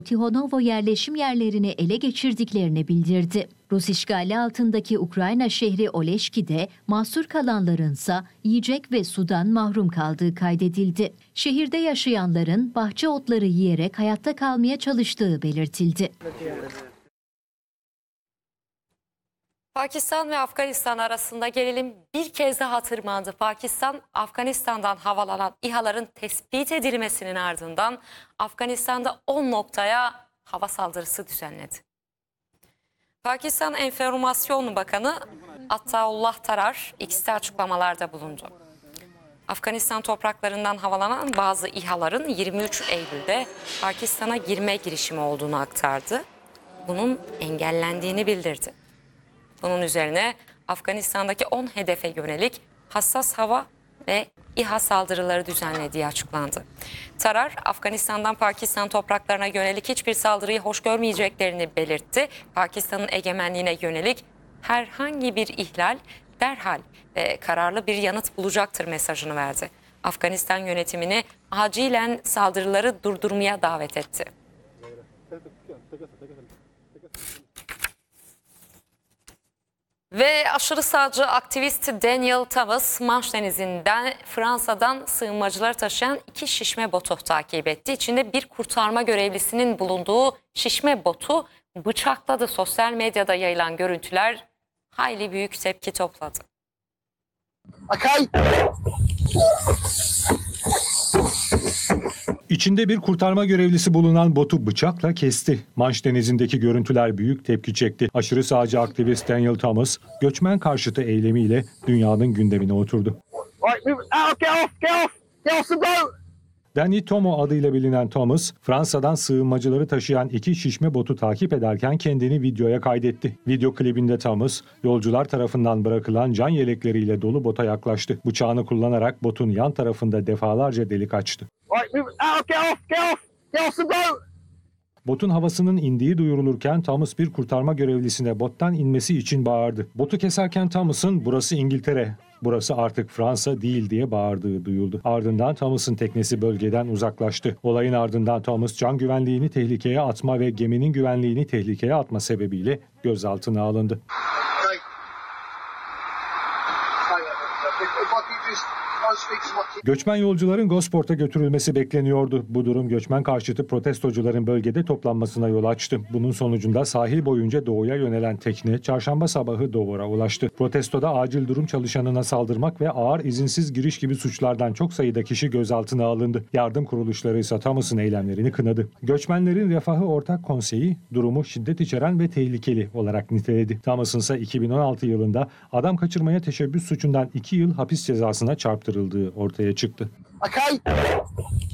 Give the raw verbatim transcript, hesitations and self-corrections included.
Tihonovo yerleşim yerlerini ele geçirdiklerini bildirdi. Rus işgali altındaki Ukrayna şehri Oleşki'de mahsur kalanlarınsa yiyecek ve sudan mahrum kaldığı kaydedildi. Şehirde yaşayanların bahçe otları yiyerek hayatta kalmaya çalıştığı belirtildi. Pakistan ve Afganistan arasında gerilim bir kez daha tırmandı. Pakistan, Afganistan'dan havalanan İHA'ların tespit edilmesinin ardından Afganistan'da on noktaya hava saldırısı düzenledi. Pakistan Enformasyon Bakanı Ataullah Tarar X'te açıklamalarda bulundu. Afganistan topraklarından havalanan bazı İHA'ların yirmi üç Eylül'de Pakistan'a girme girişimi olduğunu aktardı. Bunun engellendiğini bildirdi. Bunun üzerine Afganistan'daki on hedefe yönelik hassas hava ve İHA saldırıları düzenlediği açıklandı. Tarar, Afganistan'dan Pakistan topraklarına yönelik hiçbir saldırıyı hoş görmeyeceklerini belirtti. Pakistan'ın egemenliğine yönelik herhangi bir ihlal derhal ve kararlı bir yanıt bulacaktır mesajını verdi. Afganistan yönetimini acilen saldırıları durdurmaya davet etti. Ve aşırı sağcı aktivist Daniel Thomas, Manş Denizi'nden Fransa'dan sığınmacıları taşıyan iki şişme botu takip etti. İçinde bir kurtarma görevlisinin bulunduğu şişme botu bıçakladı. Sosyal medyada yayılan görüntüler hayli büyük tepki topladı. Okay. İçinde bir kurtarma görevlisi bulunan botu bıçakla kesti. Manş Denizi'ndeki görüntüler büyük tepki çekti. Aşırı sağcı aktivist Daniel Thomas, göçmen karşıtı eylemiyle dünyanın gündemine oturdu. Danny Tomo adıyla bilinen Thomas, Fransa'dan sığınmacıları taşıyan iki şişme botu takip ederken kendini videoya kaydetti. Video klibinde Thomas, yolcular tarafından bırakılan can yelekleriyle dolu bota yaklaştı. Bıçağını kullanarak botun yan tarafında defalarca delik açtı. Botun havasının indiği duyurulurken Thomas bir kurtarma görevlisine bottan inmesi için bağırdı. Botu keserken Thomas'ın "Burası İngiltere, burası artık Fransa değil" diye bağırdığı duyuldu. Ardından Thomas'ın teknesi bölgeden uzaklaştı. Olayın ardından Thomas can güvenliğini tehlikeye atma ve geminin güvenliğini tehlikeye atma sebebiyle gözaltına alındı. Göçmen yolcuların Gosport'a götürülmesi bekleniyordu. Bu durum göçmen karşıtı protestocuların bölgede toplanmasına yol açtı. Bunun sonucunda sahil boyunca doğuya yönelen tekne çarşamba sabahı Dover'a ulaştı. Protestoda acil durum çalışanına saldırmak ve ağır izinsiz giriş gibi suçlardan çok sayıda kişi gözaltına alındı. Yardım kuruluşları ise Thomas'ın eylemlerini kınadı. Göçmenlerin Refahı Ortak Konseyi durumu şiddet içeren ve tehlikeli olarak niteledi. Thomas'ın ise iki bin on altı yılında adam kaçırmaya teşebbüs suçundan iki yıl hapis cezasına çarptırıldığı ortaya çıktı. Okay.